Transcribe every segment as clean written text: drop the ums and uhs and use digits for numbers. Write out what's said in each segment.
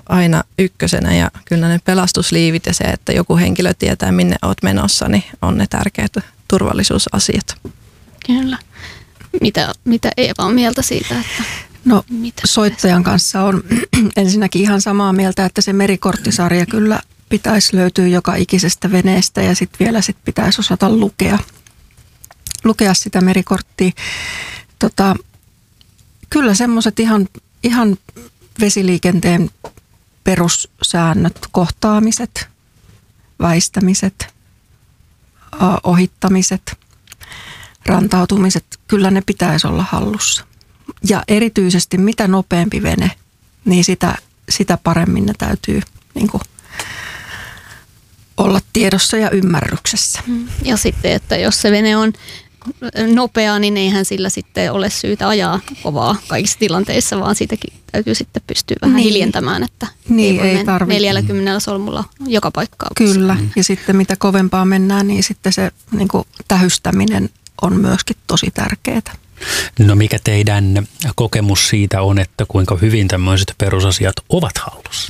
aina ykkösenä ja kyllä ne pelastusliivit ja se, että joku henkilö tietää minne olet menossa, niin on ne tärkeät turvallisuusasiat. Kyllä. Mitä Eeva on mieltä siitä, että No soittajan kanssa on ensinnäkin ihan samaa mieltä, että se merikorttisarja kyllä pitäisi löytyä joka ikisestä veneestä ja sitten vielä pitäisi osata lukea sitä merikorttia. Kyllä semmoiset ihan vesiliikenteen perussäännöt, kohtaamiset, väistämiset, ohittamiset, rantautumiset, kyllä ne pitäisi olla hallussa. Ja erityisesti mitä nopeampi vene, niin sitä paremmin ne täytyy niin kuin olla tiedossa ja ymmärryksessä. Ja sitten, että jos se vene on nopea, niin eihän sillä sitten ole syytä ajaa kovaa kaikissa tilanteissa, vaan siitäkin täytyy sitten pystyä vähän hiljentämään, että ei tarvitse 40 solmulla joka paikkaan. Kyllä, ja sitten mitä kovempaa mennään, niin sitten se niin kuin tähystäminen on myöskin tosi tärkeää. No mikä teidän kokemus siitä on, että kuinka hyvin tämmöiset perusasiat ovat hallussa?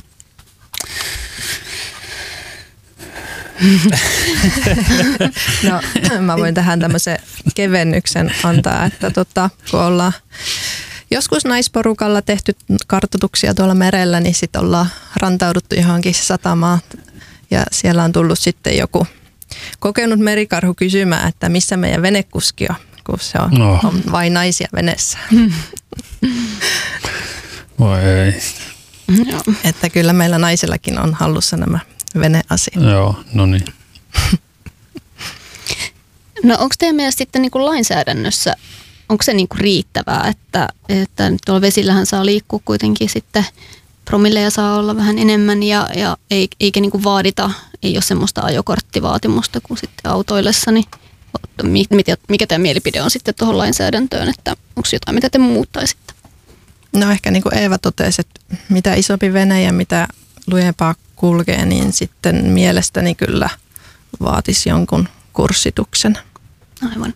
No mä voin tähän tämmöisen kevennyksen antaa, että kun ollaan joskus naisporukalla tehty kartoituksia tuolla merellä, niin sitten ollaan rantauduttu johonkin satamaan ja siellä on tullut sitten joku kokenut merikarhu kysymään, että missä meidän venekuski on, kun se on vain naisia veneessä. Voi ei. Että kyllä meillä naisillakin on hallussa nämä veneasiat. Joo, no niin. No onko teidän mielestä sitten niin kuin lainsäädännössä, onko se niin kuin riittävää, että tuolla vesillähän saa liikkua kuitenkin sitten, promilleja saa olla vähän enemmän ja eikä niin kuin vaadita, ei ole semmoista ajokorttivaatimusta kuin sitten autoillessa, niin mikä tämä mielipide on sitten tuohon lainsäädäntöön, että onko jotain, mitä te muuttaisitte? No ehkä niin kuin Eeva totesi, että mitä isompi vene ja mitä lujempaa kulkee, niin sitten mielestäni kyllä vaatisi jonkun kurssituksen. Aivan.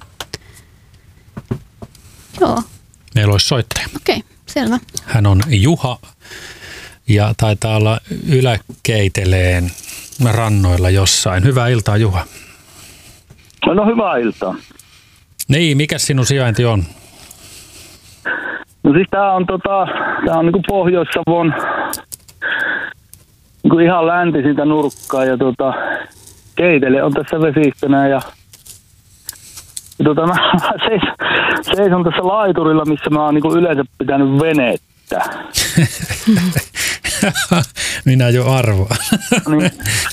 Joo. Meillä olisi soittaja. Okei, selvä. Hän on Juha ja taitaa olla Yläkeiteleen rannoilla jossain. Hyvää iltaa, Juha. No hyvää iltaa. Niin, mikä sinun sijainti on? No siis tää on niinku Pohjois-Savon niinku ihan läntisintä nurkkaa ja Keitele on tässä vesistönä ja mä seison tässä laiturilla, missä mä oon niinku yleensä pitänyt venettä. Minä jo arvoan. Niin.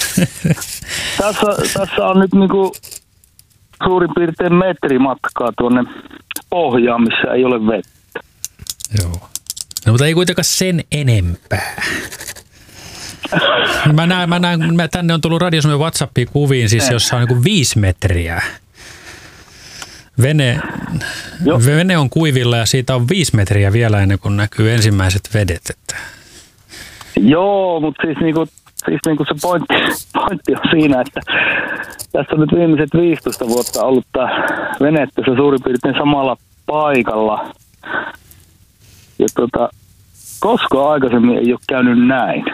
Tässä on nyt niinku suurin piirtein metri matkaa tuonne pohjaan, missä ei ole vettä. Joo. No mutta ei kuitenkaan sen enempää. Tänne on tullut Radio Suomen WhatsAppiin kuviin, siis jossa on niin kuin 5 metriä. Vene on kuivilla ja siitä on 5 metriä vielä ennen kuin näkyy ensimmäiset vedet. Että. Joo, mutta siis se pointti on siinä, että tässä on nyt viimeiset 15 vuotta ollut tämä vene tässä suurin piirtein samalla paikalla. Ja koskaan aikaisemmin ei ole käynyt näin.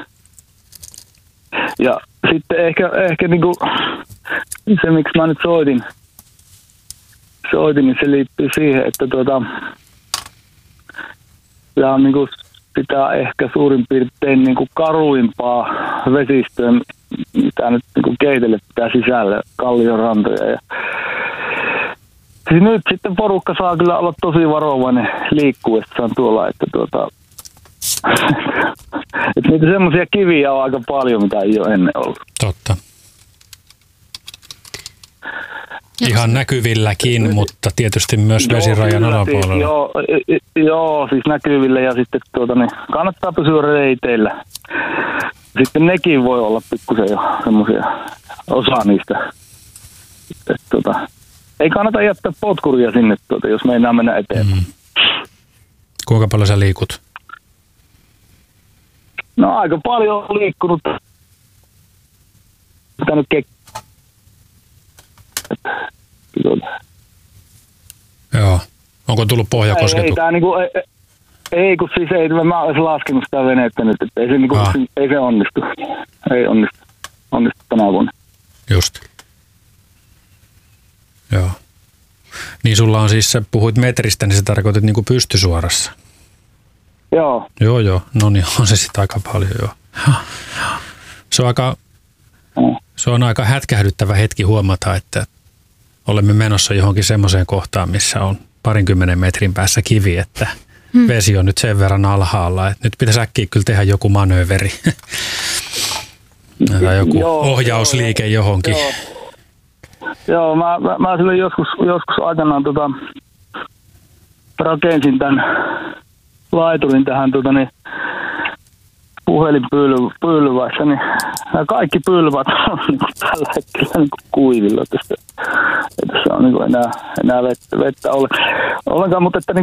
Ja sitten ehkä niinku se, miksi mä nyt soitin, niin se liittyy siihen, että tämä on niinku sitä ehkä suurin piirtein niinku karuimpaa vesistöä, mitä nyt niinku Keitele pitää sisällä, kalliorantoja. Ja siis nyt sitten porukka saa kyllä olla tosi varovainen liikkuessaan tuolla, että että niitä semmoisia kiviä on aika paljon, mitä ei ole ennen ollut. Totta. Ihan näkyvilläkin, mutta tietysti myös vesirajan alapuolella. Joo, siis näkyvillä ja sitten kannattaa pysyä reiteillä. Sitten nekin voi olla pikkusen jo semmoisia, osa niistä. Ei kannata jättää potkuria sinne, jos meinaa mennä eteenpäin. Kuinka paljon sä liikut? No aika paljon on liikkunut. Joo. Onko tullut Pohjakosketu? Ei, kun siis ei, mä olisin laskenut sitä venettä nyt, että ei se, niinku, ei se onnistu. Ei onnistu tänä vuonna. Just. Joo. Niin sulla on siis, sä puhuit metristä, niin sä tarkoitit niinku pystysuorassa. Joo. Joo. No niin, on se sitten aika paljon, joo. Se on aika hätkähdyttävä hetki huomata, että olemme menossa johonkin semmoiseen kohtaan, missä on 20 metrin päässä kivi, että vesi on nyt sen verran alhaalla, että nyt pitäisi äkkiä kyllä tehdä joku manööveri. Tai joku ohjausliike johonkin. Joo, mä silloin joskus aikanaan rakensin tämän laiturin tähän puhelinpylvässä, niin kaikki pylvät on tällä hetkellä kuivilla. Tässä on enää vettä ollenkaan, mutta että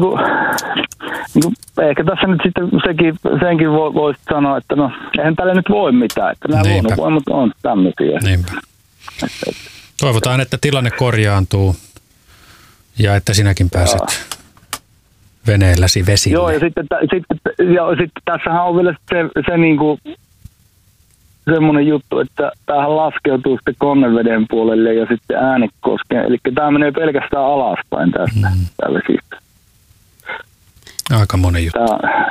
ehkä tässä nyt sitten senkin voisi sanoa, että no eihän tälle nyt voi mitään, että nämä luonnonvoimat on tämmöisiä. Niinpä. Toivotaan, että tilanne korjaantuu ja että sinäkin pääset veneelläsi vesille. Joo, ja sitten tässähän on vielä se niinku semmoinen juttu, että tämähän laskeutuu sitten Konneveden puolelle ja sitten Äänekoskeen. Eli tämä menee pelkästään alaspäin tästä vesistä. Aika monen juttu.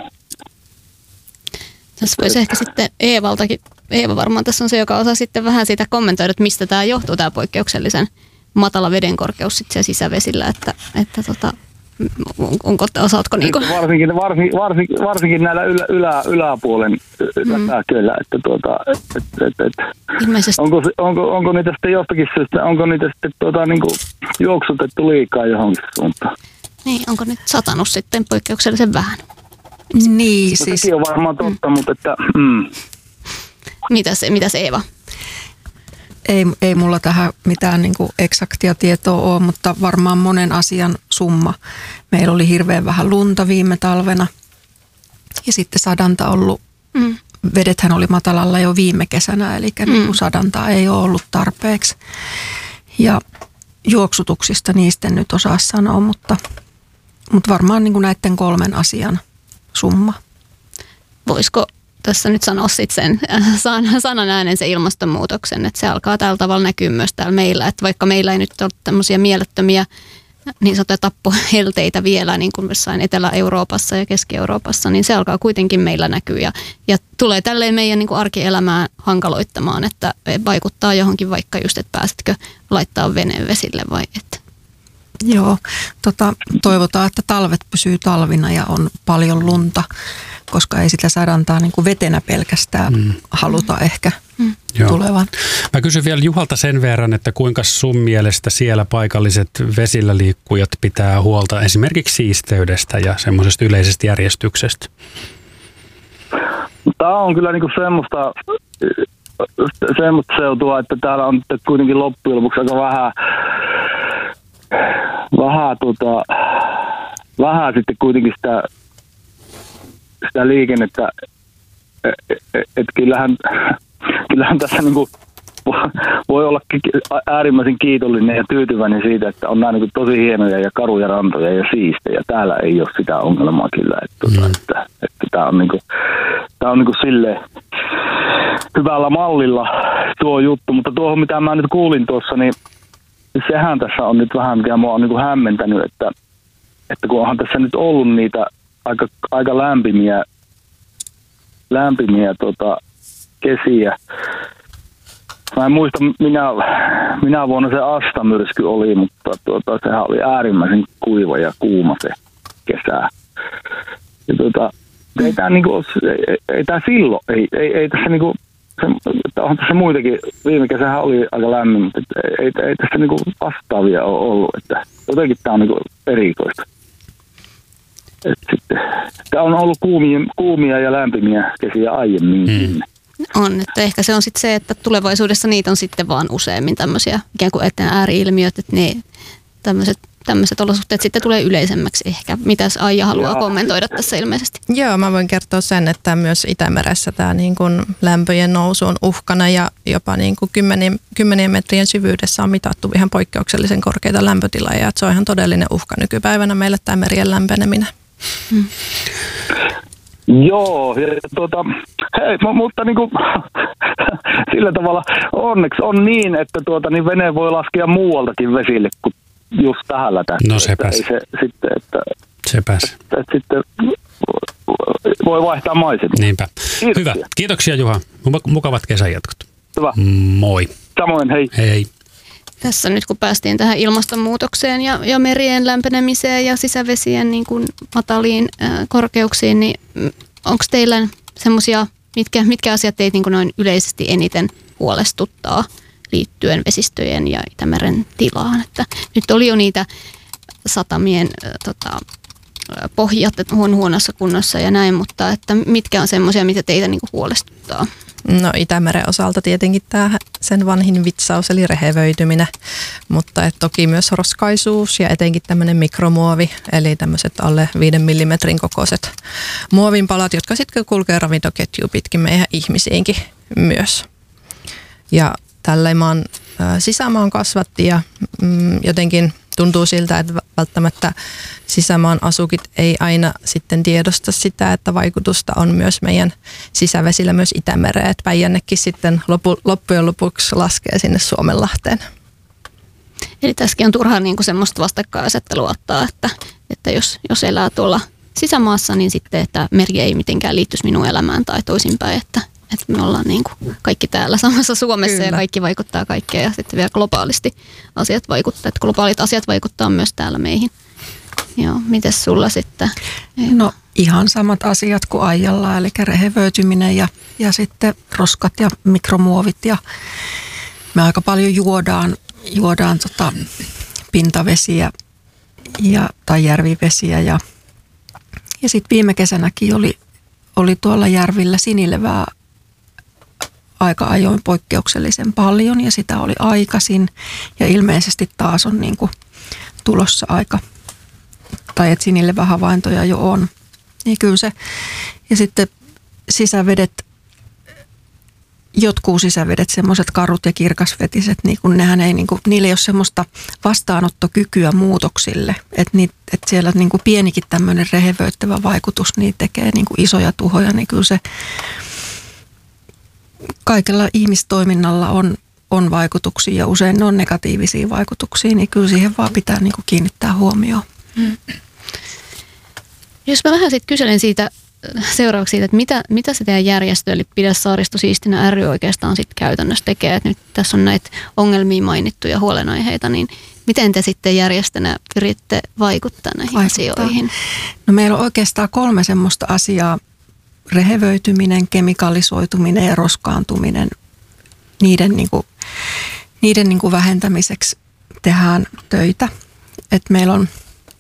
Tässä voisi ehkä sitten Eevaltakin, Eeva varmaan tässä on se, joka osaa sitten vähän siitä kommentoida, että mistä tämä johtuu, tämä poikkeuksellisen matala vedenkorkeus sitten siellä sisävesillä, että osaatko niinku? Varsinkin näillä yläpuolen kyllä, että ilmeisesti. onko niitä sitten jostakin syystä, onko niitä sitten niinku juoksutettu liikaa johonkin suuntaan? Niin, onko nyt satanut sitten poikkeuksellisen vähän? Niin, no, siis sekin on varmaan totta, mutta että Mitäs Eeva? Ei mulla tähän mitään niin kuin eksaktia tietoa ole, mutta varmaan monen asian summa. Meillä oli hirveän vähän lunta viime talvena ja sitten sadanta ollut, vedethän oli matalalla jo viime kesänä, eli niin kuin sadantaa ei ole ollut tarpeeksi. Ja juoksutuksista niistä en nyt osaa sanoa, mutta varmaan niin kuin näiden 3 asian summa. Voisiko tässä nyt sanoa sitten sen sanan äänen sen ilmastonmuutoksen, että se alkaa tällä tavalla näkyä myös täällä meillä, että vaikka meillä ei nyt ole tämmöisiä mielettömiä niin sanottuja tappohelteitä vielä niin kuin jossain Etelä-Euroopassa ja Keski-Euroopassa, niin se alkaa kuitenkin meillä näkyä ja tulee tälleen meidän niin kuin arkielämää hankaloittamaan, että vaikuttaa johonkin vaikka just, että pääsetkö laittaa veneen vesille vai et. Joo, toivotaan, että talvet pysyy talvina ja on paljon lunta, koska ei sitä sadantaa niin kuin vetenä pelkästään haluta ehkä tulevan. Mä kysyn vielä Juhalta sen verran, että kuinka sun mielestä siellä paikalliset vesillä liikkujat pitää huolta esimerkiksi siisteydestä ja semmoisesta yleisestä järjestyksestä? Tämä on kyllä niinku semmoista seutua, että täällä on kuitenkin loppujen lopuksi aika vähän sitten kuitenkin sitä liikennettä, että kyllähän tässä niinku voi olla äärimmäisen kiitollinen ja tyytyväinen siitä, että on nämä niinku tosi hienoja ja karuja rantoja ja siistejä. Täällä ei ole sitä ongelmaa kyllä, että tämä on niinku silleen hyvällä mallilla tuo juttu, mutta tuohon mitä mä nyt kuulin tuossa, niin sehän tässä on nyt vähän, mikä mua on niinku hämmentänyt, että kun onhan tässä nyt ollut niitä aika lämpimiä kesiä. Mä en muista, minä vuonna se Asta-myrsky oli, mutta sehän oli äärimmäisen kuiva ja kuuma se kesä. Ja ei tää niinku, ei tää silloin, ei tässä niinku, on tässä muitakin, viime kesähän oli aika lämmin, mutta ei tässä niinku vastaavia ole ollut, että jotenkin tää on niinku erikoista. Tämä on ollut kuumia ja lämpimiä kesiä aiemmin. On, että ehkä se on sitten se, että tulevaisuudessa niitä on sitten vaan useammin tämmöisiä ikään kuin eteen ääri-ilmiöt, että ne tämmöiset olosuhteet sitten tulee yleisemmäksi ehkä. Mitäs Aija haluaa kommentoida tässä ilmeisesti? Joo, mä voin kertoa sen, että myös Itämeressä tämä niin kuin lämpöjen nousu on uhkana ja jopa niin kuin 10 metrien syvyydessä on mitattu ihan poikkeuksellisen korkeita lämpötiloja. Se on ihan todellinen uhka nykypäivänä meille tämä merien lämpeneminen. Joo, ja hei, mutta niin kuin, sillä tavalla onneksi on niin, että niin vene voi laskea muualtakin vesille kuin just tähän lätästä. No sepäs. Sepäs. Että sitten voi vaihtaa maisemia. Niinpä. Hyvä. Kiitoksia Juha. Mukavat kesänjatkot. Hyvä. Moi. Samoin, hei. Hei. Tässä nyt kun päästiin tähän ilmastonmuutokseen ja merien lämpenemiseen ja sisävesien niin kuin mataliin korkeuksiin, niin onko teillä semmoisia, mitkä asiat teitä niin kuin noin yleisesti eniten huolestuttaa liittyen vesistöjen ja Itämeren tilaan? Että nyt oli jo niitä satamien pohjat on huonossa kunnossa ja näin, mutta että mitkä on semmoisia, mitä teitä niin kuin huolestuttaa? No Itämeren osalta tietenkin tämä sen vanhin vitsaus eli rehevöityminen, mutta toki myös roskaisuus ja etenkin tämmöinen mikromuovi, eli tämmöiset alle 5 millimetrin kokoiset muovinpalat, jotka sitten kulkee ravintoketjuun pitkin meidän ihmisiinkin myös. Ja tällä maan sisämaan kasvatti ja jotenkin tuntuu siltä, että välttämättä sisämaan asukit ei aina sitten tiedosta sitä, että vaikutusta on myös meidän sisävesillä myös Itämereen. Että Päijännekin sitten loppujen lopuksi laskee sinne Suomenlahteen. Eli tässäkin on turhaa niin kuin semmoista vastakkainasettelua ottaa, että jos elää tuolla sisämaassa, niin sitten, että meri ei mitenkään liittyisi minun elämään tai toisinpäin, että me ollaan niin kuin kaikki täällä samassa Suomessa. Kyllä. Ja kaikki vaikuttaa kaikkeen ja sitten vielä globaalisti asiat vaikuttaa. Että globaalit asiat vaikuttaa myös täällä meihin. Joo, mites sulla sitten? No ihan samat asiat kuin Aijalla, eli rehevöityminen ja sitten roskat ja mikromuovit. Ja me aika paljon juodaan pintavesiä tai järvivesiä. Ja sitten viime kesänäkin oli tuolla järvillä sinilevää aika ajoin poikkeuksellisen paljon ja sitä oli aikaisin ja ilmeisesti taas on niin kuin tulossa aika, tai että sinilevähavaintoja jo on. Niin kyllä se, ja sitten sisävedet, jotkut sisävedet, semmoiset karut ja kirkasvetiset, niin kun nehän ei, niin kuin, niillä ei ole semmoista vastaanottokykyä muutoksille, että siellä niin kuin pienikin tämmöinen rehevöittävä vaikutus, niin tekee niin kuin isoja tuhoja, niin kyllä se kaikella ihmistoiminnalla on vaikutuksia ja usein ne on negatiivisia vaikutuksia, niin kyllä siihen vaan pitää niin kuin kiinnittää huomioon. Jos mä vähän sitten kyselen siitä seuraavaksi siitä, että mitä se teidän järjestö, eli Pidä Saaristo siistinä ry oikeastaan sitten käytännössä tekee, että nyt tässä on näitä ongelmia mainittuja huolenaiheita, niin miten te sitten järjestönä pyritte vaikuttaa näihin asioihin? No meillä on oikeastaan 3 semmoista asiaa, rehevöityminen, kemikalisoituminen ja roskaantuminen, niiden niin kuin vähentämiseksi tehdään töitä. Et meillä on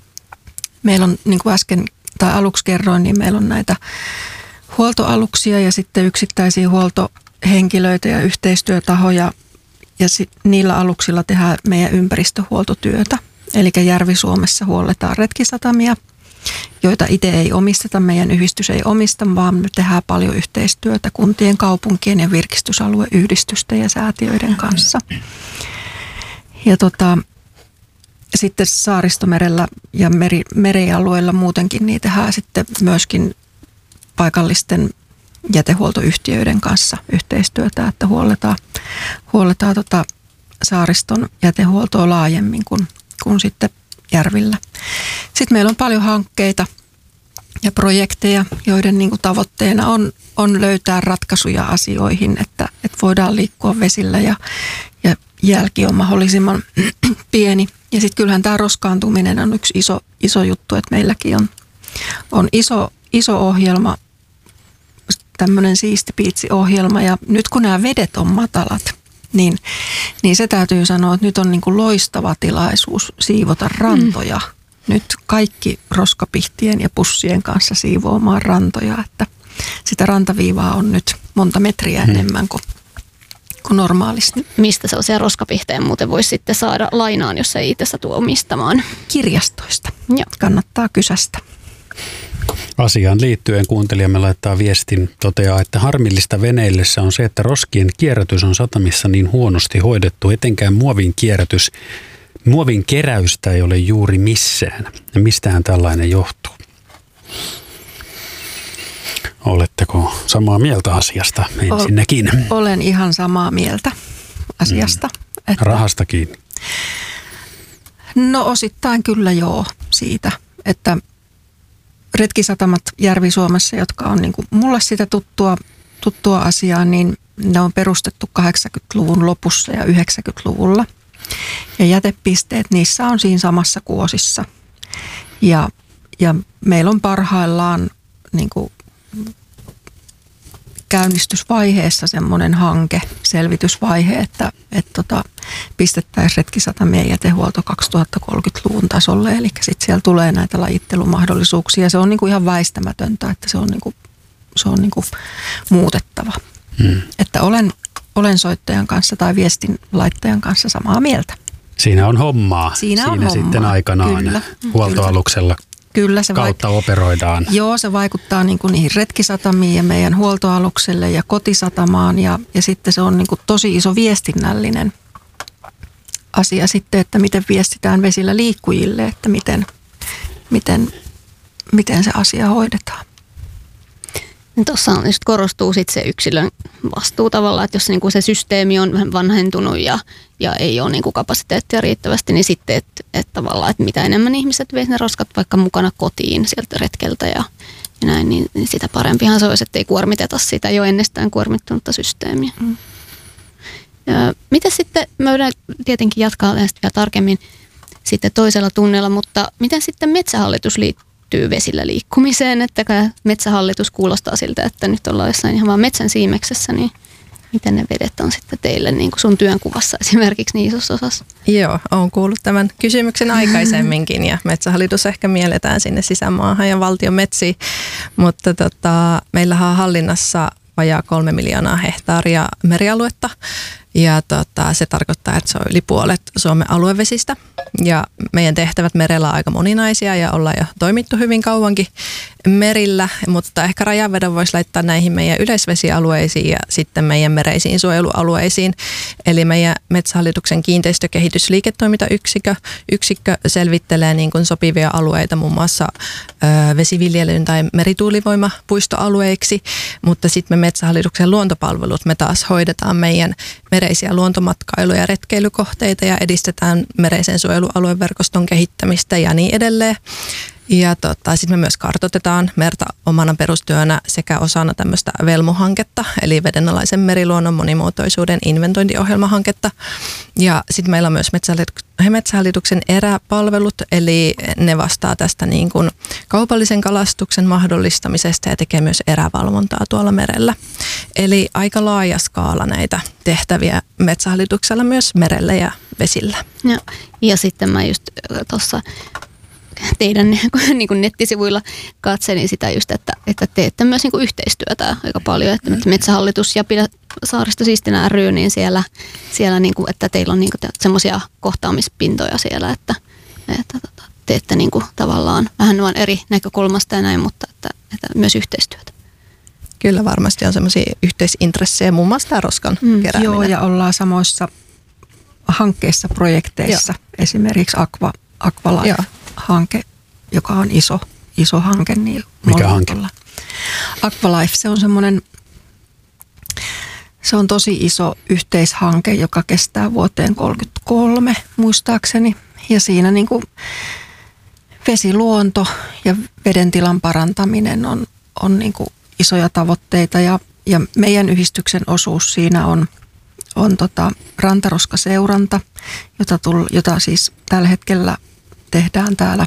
niin kuin äsken tai aluksi kerroin, niin meillä on näitä huoltoaluksia ja sitten yksittäisiä huoltohenkilöitä ja yhteistyötahoja ja niillä aluksilla tehdään meidän ympäristöhuoltotyötä. Eli Järvi-Suomessa huolletaan retkisatamia, joita itse ei omisteta, meidän yhdistys ei omista, vaan me tehdään paljon yhteistyötä kuntien, kaupunkien ja virkistysalueyhdistysten ja säätiöiden kanssa. Ja sitten Saaristomerellä ja merialueilla muutenkin niin tehdään sitten myöskin paikallisten jätehuoltoyhtiöiden kanssa yhteistyötä, että huolletaan saariston jätehuoltoa laajemmin kuin sitten järvillä. Sitten meillä on paljon hankkeita ja projekteja, joiden niin kuin tavoitteena on löytää ratkaisuja asioihin, että voidaan liikkua vesillä ja jälki on mahdollisimman pieni. Ja sitten kyllähän tämä roskaantuminen on yksi iso juttu, että meilläkin on iso ohjelma, tämmöinen Siisti Piitsi-ohjelma. Ja nyt kun nämä vedet on matalat, niin se täytyy sanoa, että nyt on niin kuin loistava tilaisuus siivota rantoja. Nyt kaikki roskapihtien ja pussien kanssa siivoamaan rantoja, että sitä rantaviivaa on nyt monta metriä enemmän kuin normaalisti. Mistä sellaisia roskapihtejä muuten voisi sitten saada lainaan, jos ei itse satu omistamaan? Kirjastoista. Joo. Kannattaa kysästä. Asiaan liittyen kuuntelijamme laittaa viestin, toteaa, että harmillista veneillessä on se, että roskien kierrätys on satamissa niin huonosti hoidettu, etenkään muovin keräystä ei ole juuri missään. Ja mistähän tällainen johtuu? Oletteko samaa mieltä asiasta ensinnäkin? Olen ihan samaa mieltä asiasta. Että Rahasta kiinni? No osittain kyllä joo siitä, että retkisatamat Järvi-Suomessa, jotka on niin kuin mulle sitä tuttua asiaa, niin ne on perustettu 80-luvun lopussa ja 90-luvulla. Ja jätepisteet, niissä on siinä samassa kuosissa. Ja meillä on parhaillaan niin kuin käynnistysvaiheessa semmoinen hanke, selvitysvaihe, että pistettäisiin retkisatamien jätehuolto 2030-luvun tasolle. Eli sitten siellä tulee näitä lajittelumahdollisuuksia. Se on niin kuin ihan väistämätöntä, että se on niin kuin muutettava. Että olen soittajan kanssa tai viestinlaittajan kanssa samaa mieltä. Siinä on hommaa. Siinä on hommaa. Sitten aikanaan kyllä, huoltoaluksella kyllä se kautta operoidaan. Joo, se vaikuttaa niin kuin niihin retkisatamiin ja meidän huoltoalukselle ja kotisatamaan ja sitten se on niin kuin tosi iso viestinnällinen asia sitten, että miten viestitään vesillä liikkujille, että miten se asia hoidetaan. Tuossa on just korostuu sit se yksilön vastuu tavallaan, että jos niinku se systeemi on vähän vanhentunut ja ei ole niinku kapasiteettia riittävästi, niin sitten, että tavallaan, että mitä enemmän ihmiset veisi ne roskat vaikka mukana kotiin sieltä retkeltä ja näin, niin sitä parempihan se olisi, että ei kuormiteta sitä jo ennestään kuormittunutta systeemiä. Miten sitten, me voidaan tietenkin jatkaa vielä tarkemmin sitten toisella tunnella, mutta miten sitten Metsähallitus liittyy vesillä liikkumiseen, että Metsähallitus kuulostaa siltä, että nyt ollaan jossain ihan vaan metsän siimeksessä, niin miten ne vedet on sitten teille niin kuin sun työnkuvassa esimerkiksi niin isossa osassa? Joo, olen kuullut tämän kysymyksen aikaisemminkin ja Metsähallitus ehkä mielletään sinne sisämaahan ja valtion metsiin, mutta meillähän on hallinnassa vajaa 3 miljoonaa hehtaaria merialuetta ja se tarkoittaa, että se on yli puolet Suomen aluevesistä ja meidän tehtävät merellä on aika moninaisia ja ollaan jo toimittu hyvin kauankin merillä, mutta ehkä rajanvedon voisi laittaa näihin meidän yleisvesialueisiin ja sitten meidän mereisiin suojelualueisiin. Eli meidän Metsähallituksen kiinteistökehitysliiketoimintayksikkö selvittelee niin kuin sopivia alueita muun muassa vesiviljelyn tai merituulivoimapuistoalueiksi, mutta sitten me Metsähallituksen luontopalvelut me taas hoidetaan meidän mereisiä luontomatkailu- ja retkeilykohteita ja edistetään mereisen suojelualueverkoston kehittämistä ja niin edelleen. Ja sitten me myös kartoitetaan merta omana perustyönä sekä osana tämmöistä VELMU-hanketta, eli vedenalaisen meriluonnon monimuotoisuuden inventointiohjelmahanketta. Ja sitten meillä on myös Metsähallituksen eräpalvelut, eli ne vastaa tästä niin kuin kaupallisen kalastuksen mahdollistamisesta ja tekee myös erävalvontaa tuolla merellä. Eli aika laaja skaala näitä tehtäviä Metsähallituksella myös merellä ja vesillä. Ja sitten mä just tuossa teidän niin kuin nettisivuilla katselin sitä just, että teette myös niin kuin yhteistyötä aika paljon, että Metsähallitus ja Pidä saaristo siistinä ry, niin siellä niin kuin, että teillä on niin kuin semmoisia kohtaamispintoja siellä, että teette niin kuin tavallaan vähän nuon eri näkökulmasta ja näin, mutta että myös yhteistyötä. Kyllä varmasti on semmoisia yhteisintressejä, muun muassa tämä roskan kerääminen. Joo, ja ollaan samoissa hankkeissa, projekteissa, esimerkiksi Aqualife-hanke, joka on iso hanke. Niin mikä hanke? Aqualife, se on tosi iso yhteishanke, joka kestää vuoteen 2033 muistaakseni. Ja siinä niin kuin vesiluonto ja vedentilan parantaminen on niin kuin isoja tavoitteita ja meidän yhdistyksen osuus siinä on rantaroskaseuranta, jota siis tällä hetkellä tehdään täällä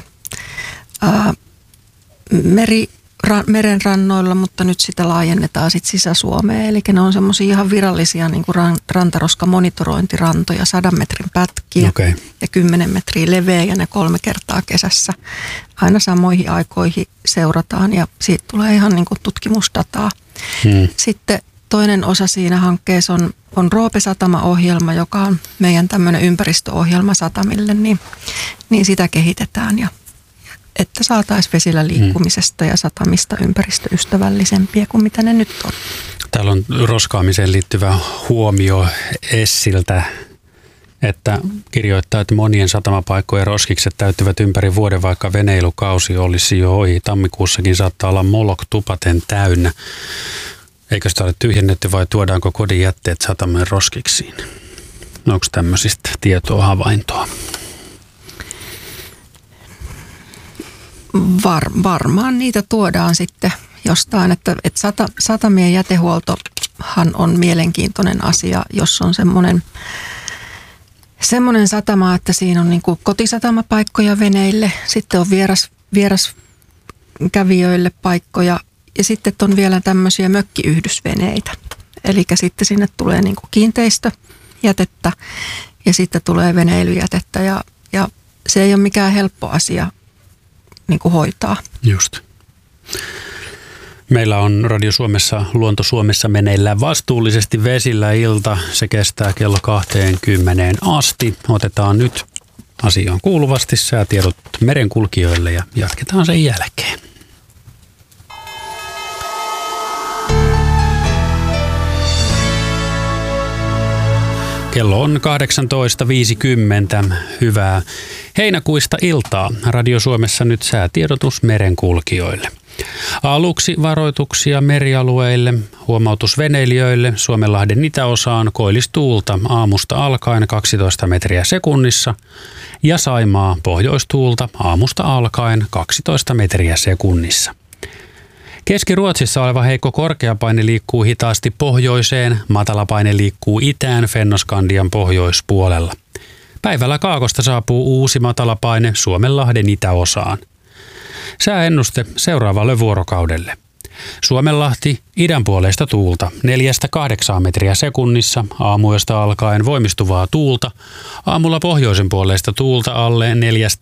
meren rannoilla, mutta nyt sitä laajennetaan sit Sisä-Suomeen. Eli ne on semmoisia ihan virallisia niin kuin rantaroskamonitorointirantoja, 100 metrin pätkiä ja 10 metriä leveä ja ne 3 kertaa kesässä. Aina samoihin aikoihin seurataan ja siitä tulee ihan niin kuin tutkimusdataa. Sitten toinen osa siinä hankkeessa on Roope-satama-ohjelma, joka on meidän tämmöinen ympäristöohjelma satamille, niin sitä kehitetään ja että saataisiin vesillä liikkumisesta ja satamista ympäristöystävällisempiä kuin mitä ne nyt on. Täällä on roskaamiseen liittyvä huomio Essiltä, että kirjoittaa, että monien satamapaikkojen roskikset täyttyvät ympäri vuoden, vaikka veneilukausi olisi jo ohi. Tammikuussakin saattaa olla Molok tupaten täynnä. Eikö sitä ole tyhjennetty vai tuodaanko kodin jätteet satamien roskiksiin? Onko tämmöisistä tietoa, havaintoa? Varmaan niitä tuodaan sitten jostain, että satamien jätehuoltohan on mielenkiintoinen asia, jos on semmoinen satama, että siinä on niin kuin kotisatamapaikkoja veneille, sitten on vieraskävijöille paikkoja ja sitten on vielä tämmöisiä mökkiyhdysveneitä. Eli sitten sinne tulee niin kuin kiinteistöjätettä ja sitten tulee veneilyjätettä ja se ei ole mikään helppo asia niin kuin hoitaa. Just. Meillä on Radio Suomessa, Luonto Suomessa meneillään vastuullisesti vesillä ilta. Se kestää kello 20 asti. Otetaan nyt asiaan kuuluvasti säätiedot merenkulkijoille ja jatketaan sen jälkeen. Kello on 18.50. Hyvää heinäkuista iltaa. Radio Suomessa nyt säätiedotus merenkulkijoille. Aluksi varoituksia merialueille, huomautus veneilijöille. Suomenlahden itäosaan koillistuulta aamusta alkaen 12 metriä sekunnissa ja Saimaa pohjoistuulta aamusta alkaen 12 metriä sekunnissa. Keski-Ruotsissa oleva heikko korkeapaine liikkuu hitaasti pohjoiseen, matalapaine liikkuu itään Fennoskandian pohjoispuolella. Päivällä Kaakosta saapuu uusi matalapaine Suomenlahden itäosaan. Sääennuste seuraavalle vuorokaudelle. Suomenlahti idänpuoleista tuulta 4-8 metriä sekunnissa, aamuyöstä alkaen voimistuvaa tuulta, aamulla pohjoisen puoleista tuulta alle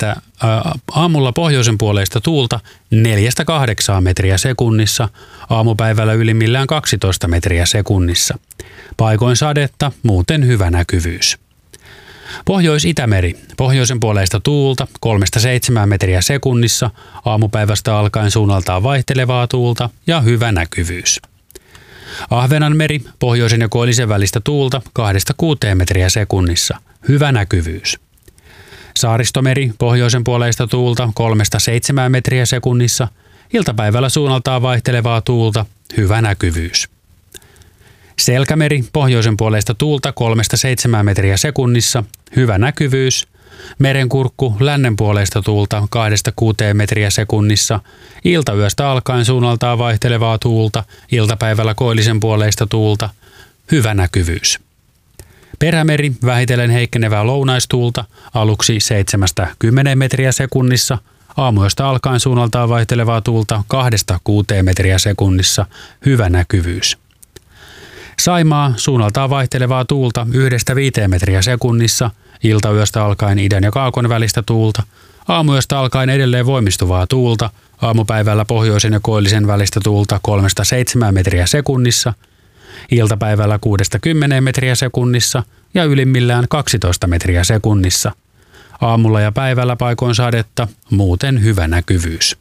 4-8 metriä sekunnissa, aamupäivällä ylimmillään 12 metriä sekunnissa. Paikoin sadetta, muuten hyvä näkyvyys. Pohjois-Itämeri, pohjoisen puoleista tuulta 3-7 metriä sekunnissa, aamupäivästä alkaen suunnaltaan vaihtelevaa tuulta ja hyvä näkyvyys. Ahvenanmeri, pohjoisen ja koillisen välistä tuulta 2-6 metriä sekunnissa, hyvä näkyvyys. Saaristomeri, pohjoisen puoleista tuulta 3-7 metriä sekunnissa, iltapäivällä suunnaltaan vaihtelevaa tuulta, hyvä näkyvyys. Selkämeri, pohjoisen puoleista tuulta 3-7 metriä sekunnissa, hyvä näkyvyys. Merenkurkku, lännen puoleista tuulta 2-6 metriä sekunnissa, iltayöstä alkaen suunnaltaan vaihtelevaa tuulta, iltapäivällä koillisen puoleista tuulta, hyvä näkyvyys. Perämeri, vähitellen heikkenevää lounaistuulta, aluksi 7-10 metriä sekunnissa, aamuyöstä alkaen suunnaltaan vaihtelevaa tuulta 2-6 metriä sekunnissa, hyvä näkyvyys. Saimaa, suunnaltaan vaihtelevaa tuulta 1-5 metriä sekunnissa, iltayöstä alkaen idän ja kaakon välistä tuulta, aamuyöstä alkaen edelleen voimistuvaa tuulta, aamupäivällä pohjoisen ja koillisen välistä tuulta 3-7 metriä sekunnissa, iltapäivällä 6-10 metriä sekunnissa ja ylimmillään 12 metriä sekunnissa. Aamulla ja päivällä paikoin sadetta, muuten hyvä näkyvyys.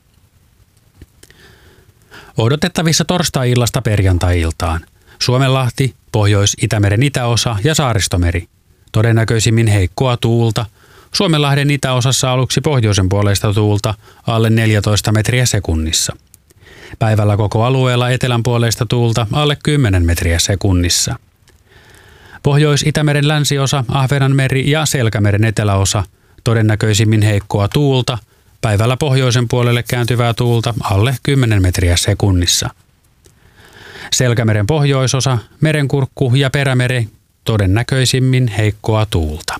Odotettavissa torstai-illasta perjantai-iltaan. Suomenlahti, Pohjois-Itämeren itäosa ja Saaristomeri. Todennäköisimmin heikkoa tuulta. Suomenlahden itäosassa aluksi pohjoisen puoleista tuulta alle 14 metriä sekunnissa. Päivällä koko alueella etelän puoleista tuulta alle 10 metriä sekunnissa. Pohjois-Itämeren länsiosa, Ahvenanmeri ja Selkämeren eteläosa. Todennäköisimmin heikkoa tuulta. Päivällä pohjoisen puolelle kääntyvää tuulta alle 10 metriä sekunnissa. Selkämeren pohjoisosa, Merenkurkku ja Perämeri, todennäköisimmin heikkoa tuulta.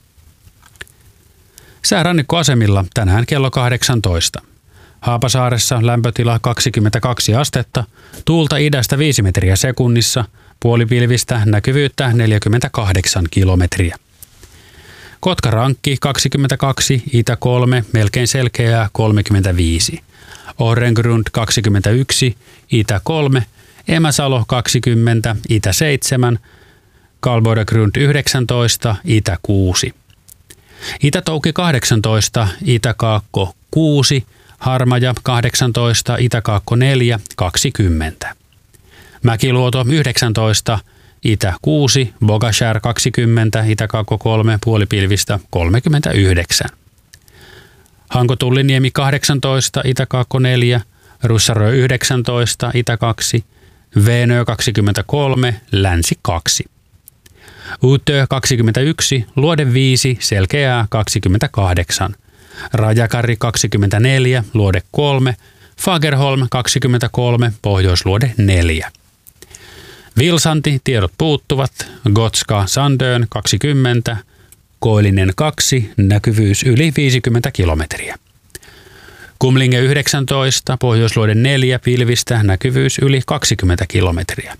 Säärannikkoasemilla tänään kello 18. Haapasaaressa lämpötila 22 astetta, tuulta idästä 5 metriä sekunnissa, puolipilvistä, näkyvyyttä 48 kilometriä. Kotkarankki 22, itä 3, melkein selkeää 35. Orrengrund 21, itä 3, Emäsalo 20, itä 7, Kalboidegrund 19, itä 6. Itätouki 18, Itäkaakko 6, Harmaja 18, Itäkaakko 4, 20. Mäkiluoto 19, itä 6, Bogashär 20, Itä-Kaakko 3, puolipilvistä 39. Hanko-Tulliniemi 18, Itä-Kaakko 4, Russarö 19, Itä 2, Veenö 23, Länsi 2. Utö 21, Luode 5, Selkeää 28, Rajakari 24, Luode 3, Fagerholm 23, Pohjoisluode 4. Vilsanti, tiedot puuttuvat, Gotska Sandön 20, Koillinen 2, näkyvyys yli 50 kilometriä. Kumlinge 19, Pohjoisluode 4, pilvistä, näkyvyys yli 20 kilometriä.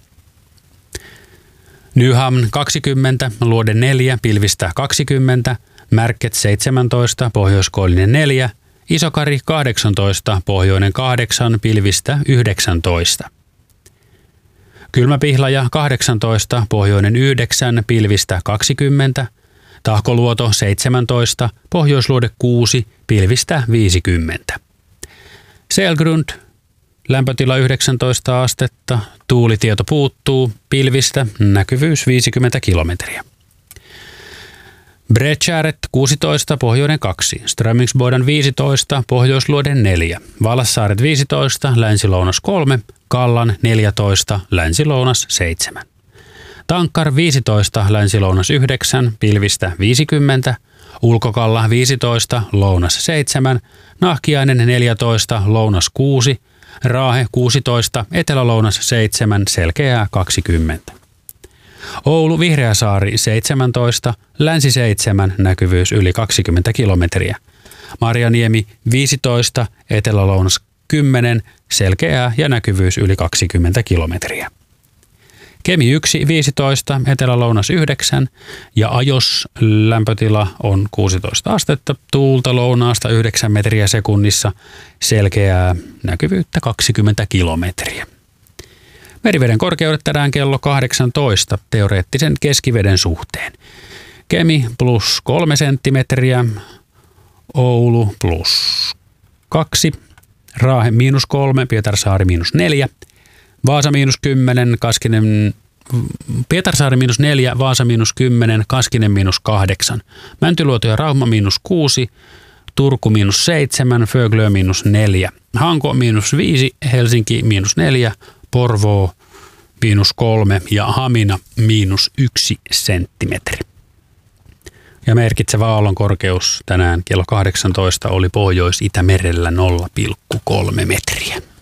Nyhamn 20, Luode 4, pilvistä 20, Märket 17, Pohjoiskoillinen 4, Isokari 18, Pohjoinen 8, pilvistä 19. Kylmäpihlaja 18, Pohjoinen 9, pilvistä 20, Tahkoluoto 17, Pohjoisluode 6, pilvistä 50. Selgrund, lämpötila 19 astetta, tuulitieto puuttuu, pilvistä, näkyvyys 50 kilometriä. Breckäret 16, Pohjoinen 2, Strömingsboden 15, Pohjoisluode 4, Valassaaret 15, Länsi-Lounas 3, Kallan 14, Länsi-Lounas 7. Tankkar 15, Länsi-Lounas 9, pilvistä 50, Ulkokalla 15, Lounas 7, Nahkiainen 14, Lounas 6, Raahe 16, Etelä-Lounas 7, Selkeää 20. Oulu Vihreäsaari 17, Länsi 7, näkyvyys yli 20 kilometriä. Marjaniemi 15, Etelä-Lounas 10, Selkeää ja näkyvyys yli 20 kilometriä. Kemi 1, 15, Etelä-Lounas 9 ja Ajos lämpötila on 16 astetta, tuulta lounaasta 9 metriä sekunnissa, selkeää näkyvyyttä 20 kilometriä. Meriveden korkeudet tänään kello 18 teoreettisen keskiveden suhteen. Kemi plus 3 senttimetriä, Oulu plus 2, Raahe miinus 3, Pietarsaari miinus 4, Vaasa miinus 10, Pietarsaari miinus 4, Vaasa miinus 10, Kaskinen miinus 8, Mäntyluoto ja Rauma miinus 6, Turku miinus 7, Föglö miinus 4, Hanko miinus 5, Helsinki miinus 4, Porvoo miinus 3 ja Hamina miinus 1 senttimetri. Ja merkitsevä aallon korkeus tänään kello 18 oli Pohjois-Itämerellä 0,3 metriä.